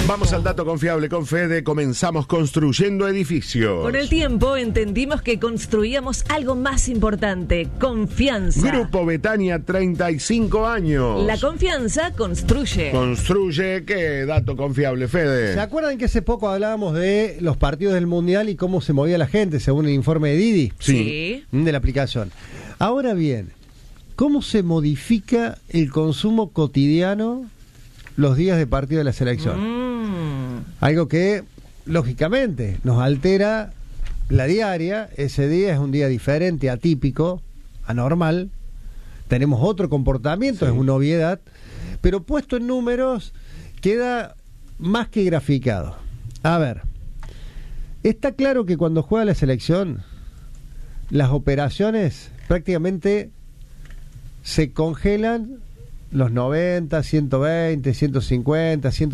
Vamos al dato confiable con Fede. Comenzamos construyendo edificios. Con el tiempo entendimos que construíamos algo más importante: confianza. Grupo Betania, 35 años. La confianza construye. Construye. ¿Qué dato confiable, Fede? ¿Se acuerdan que hace poco hablábamos de los partidos del Mundial y cómo se movía la gente según el informe de Didi? Sí. De la aplicación. Ahora bien, ¿cómo se modifica el consumo cotidiano los días de partido de la selección? Algo que, lógicamente, nos altera la diaria. Ese día es un día diferente, atípico, anormal. Tenemos otro comportamiento, sí. Es una obviedad. Pero puesto en números, queda más que graficado. A ver, está claro que cuando juega la selección, las operaciones prácticamente se congelan los 90, 120, 150, 150.